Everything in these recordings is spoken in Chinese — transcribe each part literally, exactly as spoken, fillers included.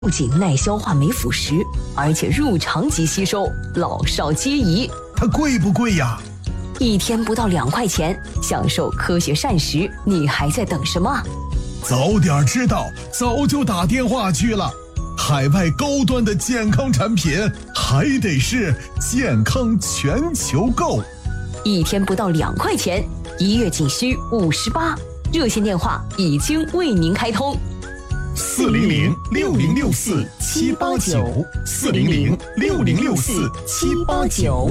不仅耐消化没腐蚀，而且入肠即吸收，老少皆宜。 它贵不贵呀？ 一天不到两块钱，享受科学膳食，你还在等什么？ 早点知道，早就打电话去了。海外高端的健康产品，还得是健康全球购。 一天不到两块钱，一月仅需五十八，热线电话已经为您开通。 四零零六零六四七八九，四零零六零六四七八九。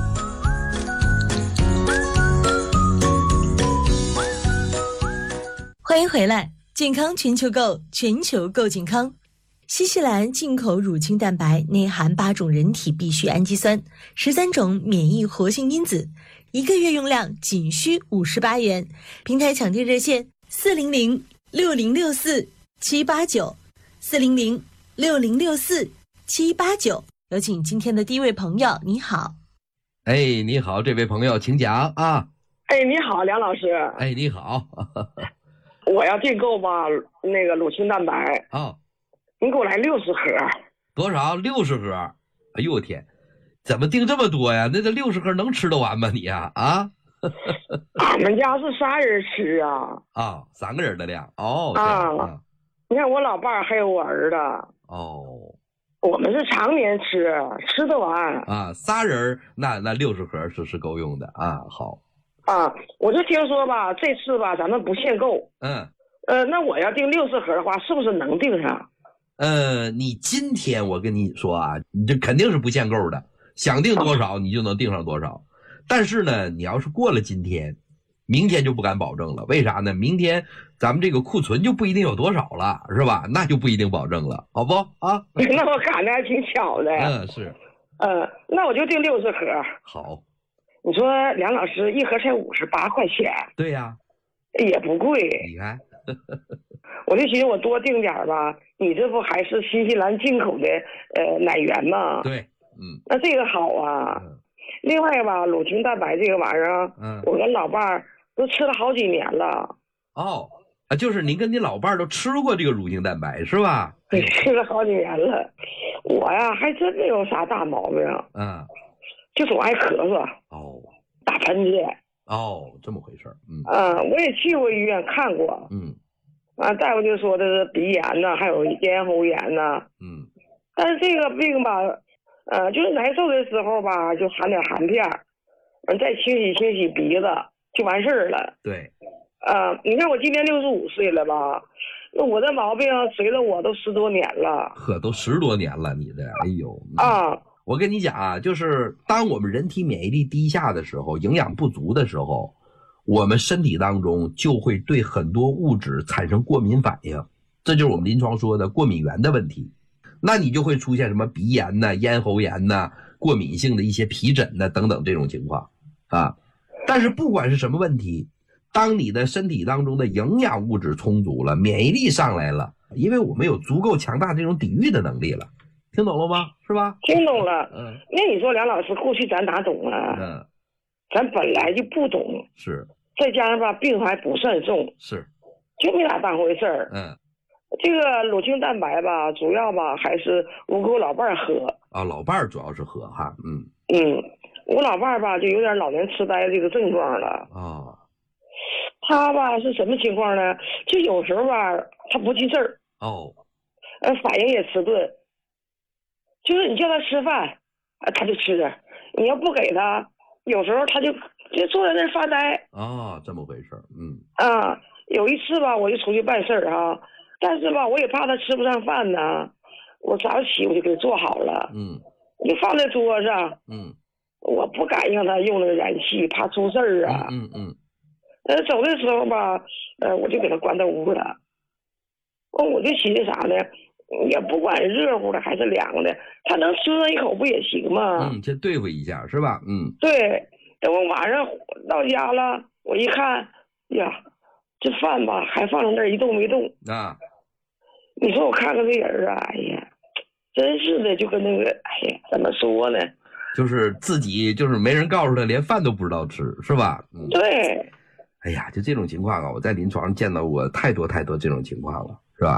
欢迎回来，健康全球购，全球购健康。新西兰进口乳清蛋白内含八种人体必需氨基酸，十三种免疫活性因子，一个月用量仅需五十八元。平台抢订热线四零零六零六四七八九，四零零六零六四七八九。有请今天的第一位朋友，你好。 哎，你好，这位朋友，请讲啊。 哎，你好，梁老师。 哎，你好。 我要订购吧，那个乳清蛋白。 哦， 你给我来六十盒。 多少？六十盒？哎呦我天，怎么订这么多呀？那这六十盒能吃得完吗你呀？啊？ 俺们家是仨人吃啊。 啊，三个人的量。哦。 啊。 啊你看我老伴儿还有我儿子。 哦。 我们是常年吃，吃得完。 啊，仨人那那六十盒是是够用的啊。好。 啊，我就听说吧，这次吧咱们不限购。 嗯。 呃，那我要订六十盒的话，是不是能订上？ 呃，你今天我跟你说啊，你这肯定是不限购的，想订多少你就能订上多少。但是呢，你要是过了今天，明天就不敢保证了。为啥呢？明天咱们这个库存就不一定有多少了，是吧？那就不一定保证了，好不啊？ 那我赶的还挺巧的。 嗯，是。 呃，那我就订六十盒。 好。 你说梁老师一盒才五十八块钱。 对呀。 也不贵。 你看。 我就寻思我多订点吧，你这不还是新西兰进口的呃奶源吗？ 对。嗯。 那这个好啊。嗯、另外吧，乳清蛋白这个玩意儿，嗯，我跟老伴儿都吃了好几年了。 哦，啊，就是您跟您老伴儿都吃过这个乳清蛋白是吧？ 对，吃了好几年了。我呀还真没有啥大毛病。嗯。就总爱咳嗽。 哦。 打喷嚏。 哦，这么回事。嗯。 啊，我也去过医院看过。 嗯。 啊，大夫就说的是鼻炎呐，还有咽喉炎呐。 嗯。 但是这个病吧，呃，就是难受的时候吧，就含点含片，完再清洗清洗鼻子就完事儿了。 对。 啊，你看我今年六十五岁了吧，那我这毛病随了我都十多年了。 呵，都十多年了，你的，哎呦。 啊。 我跟你讲啊，就是当我们人体免疫力低下的时候，营养不足的时候，我们身体当中就会对很多物质产生过敏反应，这就是我们临床说的过敏源的问题。那你就会出现什么鼻炎呐、咽喉炎呐、过敏性的一些皮疹呐等等这种情况啊。但是不管是什么问题，当你的身体当中的营养物质充足了，免疫力上来了，因为我们有足够强大这种抵御的能力了。听懂了吗？是吧？ 听懂了。 嗯。 那你说梁老师，过去咱哪懂啊？ 嗯。 咱本来就不懂。 是。 再加上吧，病还不算重。 是。 就没咋当回事儿。 嗯。 这个乳清蛋白吧，主要吧还是我给我老伴儿喝。 啊，老伴儿主要是喝哈。嗯。 嗯，我老伴儿吧就有点老年痴呆这个症状了。 啊。 他吧是什么情况呢？就有时候吧他不记事儿。 哦。 呃，反应也迟钝。就是你叫他吃饭，啊，他就吃；你要不给他，有时候他就就坐在那儿发呆。 哦，这么回事。嗯。 啊，有一次吧，我就出去办事儿啊，但是吧，我也怕他吃不上饭呢，我早上起我就给他做好了。 嗯。 我就放在桌上。 嗯。 我不敢让他用那个燃气，怕出事儿啊。 嗯嗯。 呃，走的时候吧，呃，我就给他关到屋了。哦，我就寻思啥呢？也不管热乎的还是凉的，他能吃上一口不也行吗？ 嗯，先对付一下是吧？嗯， 对。等我晚上到家了，我一看呀，这饭吧还放在那儿一动没动啊。 你说我看看这人啊，哎呀，真是的，就跟那个，哎呀，怎么说呢？ 就是自己就是没人告诉他，连饭都不知道吃，是吧？嗯， 对。 哎呀，就这种情况啊，我在临床上见到过太多太多这种情况了，是吧？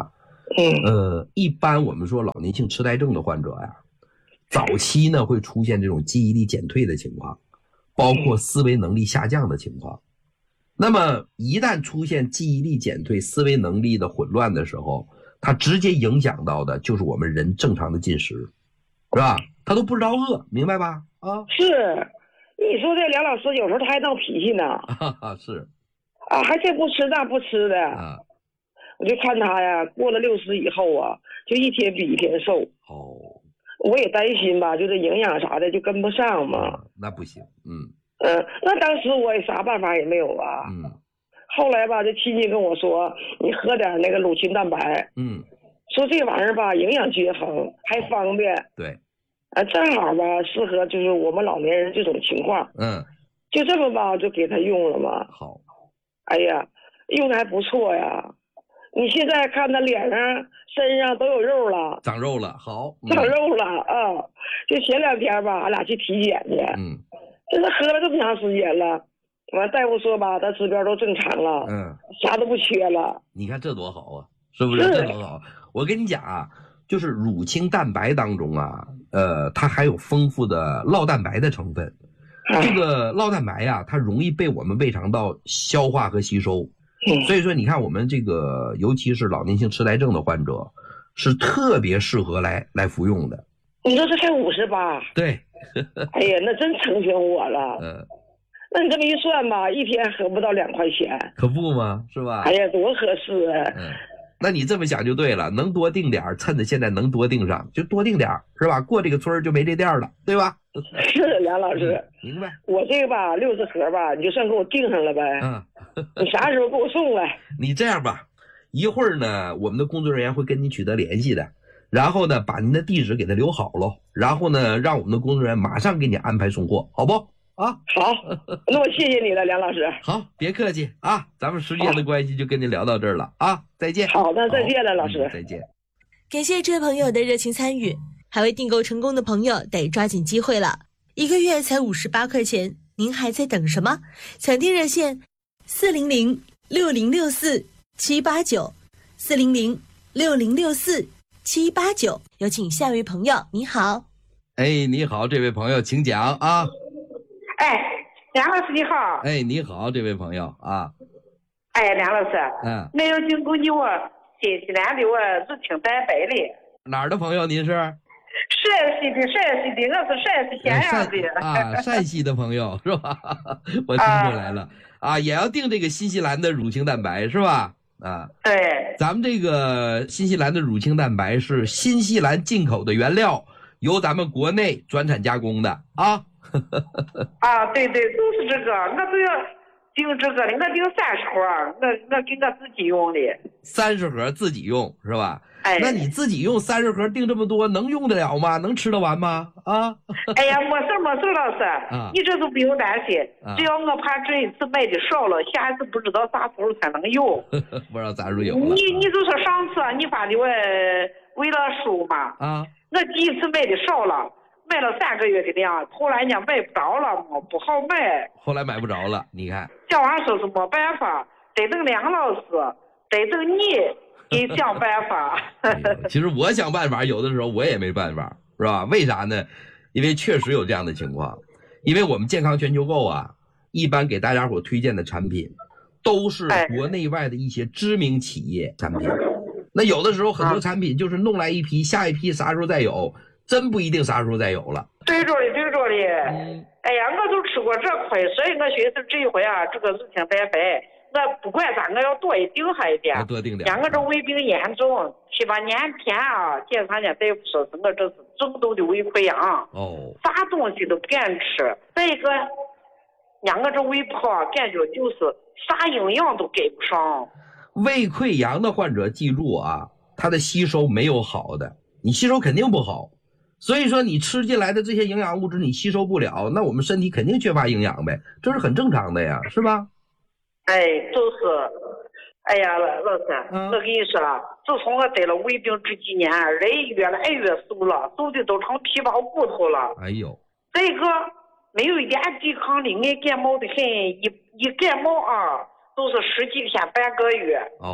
嗯呃，一般我们说老年性痴呆症的患者呀，早期呢会出现这种记忆力减退的情况，包括思维能力下降的情况。那么一旦出现记忆力减退、思维能力的混乱的时候，它直接影响到的就是我们人正常的进食，是吧？他都不知道饿，明白吧？啊， 是，你说这梁老师有时候他还闹脾气呢， 啊是啊，还这不吃那不吃的， 啊， 我就看他呀，过了六十以后啊，就一天比一天瘦。 哦， 我也担心吧，就这营养啥的就跟不上嘛。 那不行，嗯嗯，那当时我也啥办法也没有啊。 嗯后来吧，这亲戚跟我说，你喝点那个乳清蛋白， 嗯， 说这玩意儿吧，营养均衡还方便， 对， 啊，正好吧，适合就是我们老年人这种情况。 嗯， 就这么吧，就给他用了嘛。 好， 哎呀，用的还不错呀。你现在看他脸上、身上都有肉了， 长肉了，好，嗯长肉了啊！就前两天吧，俺俩去体检去， 嗯这是喝了这么长时间了，完大夫说吧，他指标都正常了， 嗯， 啥都不缺了。 你看这多好啊，是不是？ 是这多好！我跟你讲啊，就是乳清蛋白当中啊，呃，它还有丰富的酪蛋白的成分。这个酪蛋白呀、它容易被我们胃肠道消化和吸收， 嗯所以说你看我们这个，尤其是老年性痴呆症的患者，是特别适合来来服用的。 你说这才五十八， 对， 哎呀，那真成全我了。 呃， 那你这么一算吧，一天合不到两块钱， 可不吗？是吧？ 哎呀，多合适啊！ 嗯，那你这么想就对了，能多订点儿，趁着现在能多订上就多订点儿，是吧？过这个村儿就没这店儿了，对吧？ 是梁老师， 明白？ 我这个吧六十盒吧，你就算给我订上了呗。 嗯， 你啥时候给我送来？ 你这样吧，一会儿呢，我们的工作人员会跟你取得联系的，然后呢，把您的地址给他留好喽，然后呢，让我们的工作人员马上给你安排送货，好不？啊， 好，那我谢谢你了，梁老师。 好，别客气啊，咱们时间的关系就跟您聊到这儿了啊，再见。 好的，再见了，老师。 嗯再见。 感谢这位朋友的热情参与，还未订购成功的朋友得抓紧机会了，一个月才五十八块钱，您还在等什么？抢订热线四零零六零六四七八九四零零六零六四七八九，有请下一位朋友，你好。 哎，你好，这位朋友，请讲啊。 哎，梁老师你好。 哎，你好，这位朋友啊。 哎，梁老师， 嗯， 我要经过你我新西兰的我乳清蛋白的。 哪儿的朋友您是？ 陕西的，陕西的，我是陕西咸阳的。 啊，陕西的朋友是吧？我听出来了啊，也要订这个新西兰的乳清蛋白是吧？啊， 对， 咱们这个新西兰的乳清蛋白是新西兰进口的原料，由咱们国内转产加工的啊。 啊，对对，就是这个，我都要订这个的，我订三十盒，我我给我自己用的。 三十盒自己用是吧？ 哎， 那你自己用三十盒订这么多，能用得了吗？能吃得完吗？啊？ 哎呀，没事没事，老师， 啊、 你这都不用担心， 啊、 只要我怕这一次买的少了，下一次不知道啥时候才能有。 不知道啥时候有了。 你你就说上次你发的我为了书嘛， 啊， 我第一次买的少了。买了三个月的量，后来人家买不着了嘛，不好买。 后来买不着了，你看。 小王说是没办法，得等梁老师，得等你给想办法。 哎、其实我想办法，有的时候我也没办法，是吧？为啥呢？因为确实有这样的情况，因为我们健康全球购啊，一般给大家伙推荐的产品，都是国内外的一些知名企业产品。哎、那有的时候很多产品就是弄来一批，下一批啥时候再有。真不一定啥时候再有了。 对着的，对着的。嗯、哎呀，我就吃过这亏，所以我寻思这一回啊，这个乳清蛋白，我不管咋，我要多一定上一点。 要多定点。 像我这胃病严重，七八年前啊，检查人大夫说是我这是重度的胃溃疡。 哦。 啥东西都不敢吃。再一个，让我这胃不好，感觉就是啥营养都给不上。 胃溃疡的患者记住啊，他的吸收没有好的，你吸收肯定不好。所以说你吃进来的这些营养物质你吸收不了，那我们身体肯定缺乏营养呗，这是很正常的呀，是吧？ 哎，就是，哎呀，老师， 嗯、 我跟你说，自从我得了胃病这几年，人越来越瘦了，瘦的都成皮包骨头了。 哎呦， 再一个没有一点抵抗力，爱感冒的很，一一感冒啊，都是十几天半个月。 哦。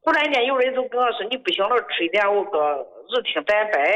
后来呢，有人就跟我说，你不行了，吃一点我个日挺蛋白。